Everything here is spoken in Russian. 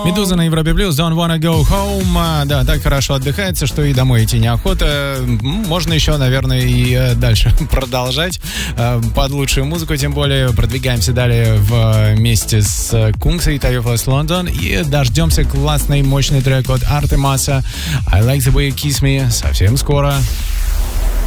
Медуза на Европе Плюс, Don't Wanna Go Home. Да, так хорошо отдыхается, что и домой идти неохота. Можно еще, наверное, и дальше продолжать под лучшую музыку, тем более продвигаемся далее вместе с Кунксой, Toyoflas London, и дождемся классный, мощный трек от Артемаса I Like The Way You Kiss Me совсем скоро.